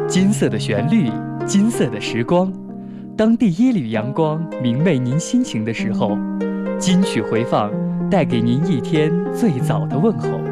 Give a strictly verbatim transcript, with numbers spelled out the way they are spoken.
金色的旋律，金色的时光。当第一缕阳光明媚您心情的时候，金曲回放，带给您一天最早的问候。